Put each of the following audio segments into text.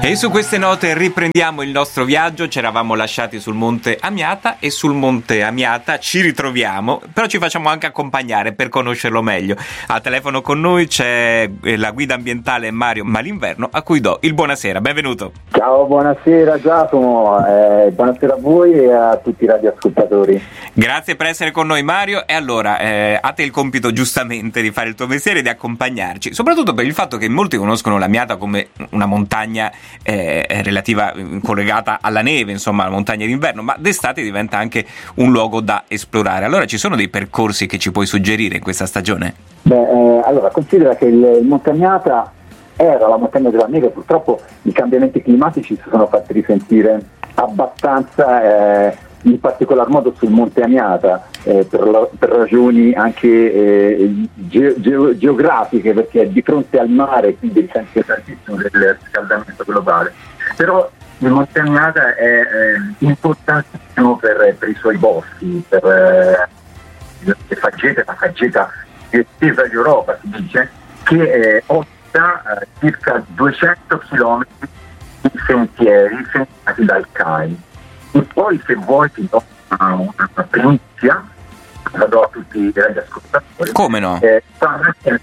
E su queste note riprendiamo il nostro viaggio. Ci eravamo lasciati sul Monte Amiata e sul Monte Amiata ci ritroviamo, però ci facciamo anche accompagnare per conoscerlo meglio. Al telefono con noi c'è la guida ambientale Mario Malinverno, a cui do il buonasera. Benvenuto. Ciao, buonasera Giacomo, buonasera a voi e a tutti i radioascoltatori. Grazie per essere con noi, Mario. E allora, a te il compito giustamente di fare il tuo mestiere e di accompagnarci, soprattutto per il fatto che molti conoscono l'Amiata come una montagna relativa, collegata alla neve, insomma, la montagna d'inverno, ma d'estate diventa anche un luogo da esplorare. Allora, ci sono dei percorsi che ci puoi suggerire in questa stagione? Allora, considera che il Monte Amiata era la montagna della neve. Purtroppo i cambiamenti climatici si sono fatti risentire abbastanza, in particolar modo sul Monte Amiata, per ragioni anche geografiche, perché è di fronte al mare, quindi risente tantissimo del riscaldamento globale. Però il Monte Amiata è importantissimo per i suoi boschi, per le faggete, la faggeta più estesa d'Europa, si dice, che ospita circa 200 km di sentieri segnati dal CAI. E poi, se vuoi, ti do una primizia, la do a tutti i radioascoltatori. Come no? Sta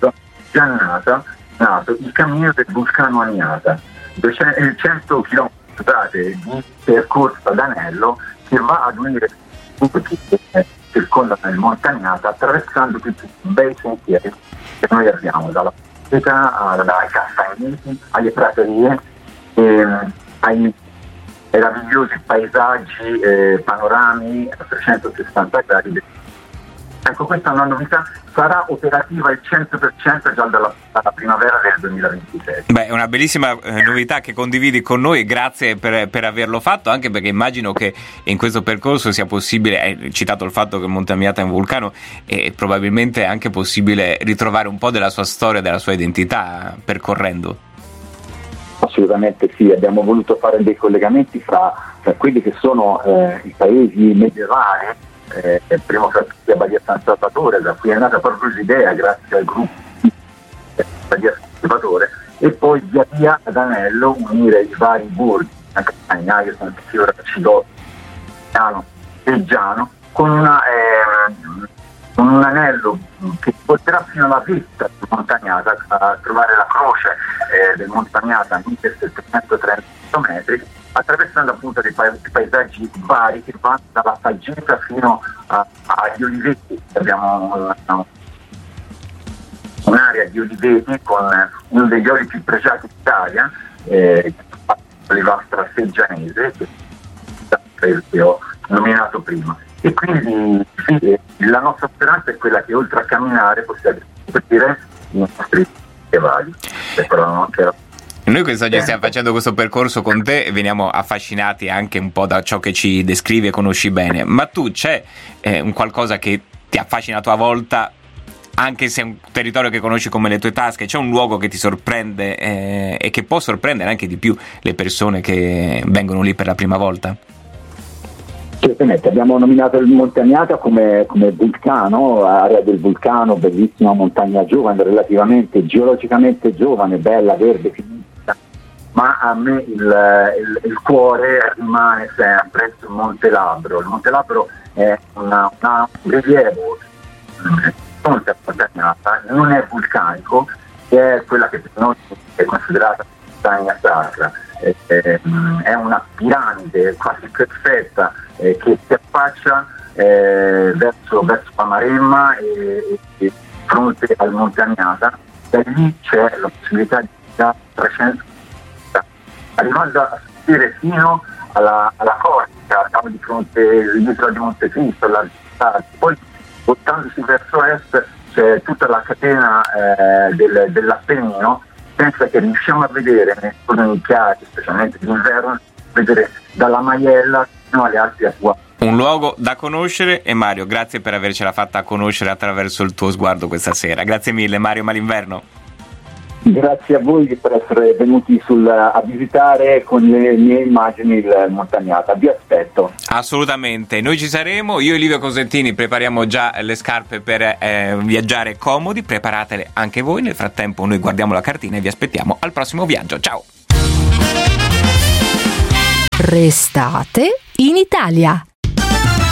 già nato il cammino del vulcano Amiata, 100 km di percorso ad anello che va ad unire tutti che circondano il Monte Amiata, attraversando tutti i bei sentieri che noi abbiamo, dalla Pietra, dai Castagneti, alle praterie, ai meravigliosi paesaggi, panorami a 360 gradi. Ecco, questa è una novità, sarà operativa il 100% già dalla primavera del 2026. Beh, è una bellissima novità che condividi con noi, grazie per averlo fatto, anche perché immagino che in questo percorso sia possibile, hai citato il fatto che Monte Amiata è un vulcano, e probabilmente è anche possibile ritrovare un po' della sua storia, della sua identità percorrendo. Assolutamente sì, abbiamo voluto fare dei collegamenti fra quelli che sono i paesi medievali, primo fra tutti a Badia San Salvatore, da cui è nata proprio l'idea grazie al gruppo Badia San Salvatore, e poi via via ad anello unire i vari borghi, anche Sagnaio, Santa Fiora, Cigotto, e Giano, con un anello che porterà fino alla vetta del Monte Amiata, a trovare la croce del Monte Amiata a 1730 metri, attraversando appunto dei paesaggi vari che vanno dalla faggeta fino agli oliveti. Abbiamo un'area di oliveti con uno degli oli più pregiati d'Italia, l'Olivastra Seggianese, che ho nominato prima. E quindi sì, la nostra speranza è quella che oltre a camminare possiamo scoprire i nostri medievali. Noi quest'oggi stiamo facendo questo percorso con te e veniamo affascinati anche un po' da ciò che ci descrivi e conosci bene, ma tu c'è un qualcosa che ti ha affascinato a volta, anche se è un territorio che conosci come le tue tasche, c'è un luogo che ti sorprende e che può sorprendere anche di più le persone che vengono lì per la prima volta? Certamente, abbiamo nominato il Monte Amiata come vulcano, area del vulcano, bellissima montagna giovane, relativamente geologicamente giovane, bella, verde, finita, ma a me il cuore rimane sempre sul Monte Labro. Il Monte Labro è un rilievo fronte a Monte Amiata, non è vulcanico, è quella che per noi è considerata montagna sacra. È una piramide quasi perfetta che si affaccia verso la Maremma e fronte al Monte Amiata. Da lì c'è la possibilità di andare 300, arrivando a salire fino alla Corsica, siamo di fronte all'isola di Montecristo, poi portandosi verso est c'è tutta la catena dell'Appennino. Pensa che riusciamo a vedere nei giorni chiari, specialmente d'inverno, vedere dalla Maiella fino alle Alpi Apuane. Un luogo da conoscere, e Mario, grazie per avercela fatta conoscere attraverso il tuo sguardo questa sera. Grazie mille, Mario Malinverno. Grazie a voi per essere venuti a visitare con le mie immagini il Monte Amiata. Vi aspetto. Assolutamente, noi ci saremo. Io e Livio Cosentini prepariamo già le scarpe per viaggiare comodi. Preparatele anche voi. Nel frattempo noi guardiamo la cartina e vi aspettiamo al prossimo viaggio. Ciao. Restate in Italia.